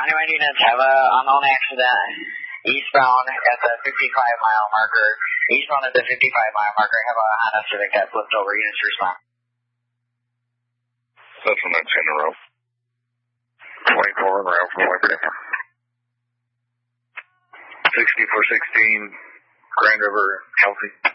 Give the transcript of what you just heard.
91 units have a unknown accident eastbound at the 55-mile marker. Eastbound at the 55-mile marker, have a Honda Civic that flipped over. Units respond. That's from that 10 in a row. 24 in a row from Liberty. 6416, Grand River, healthy.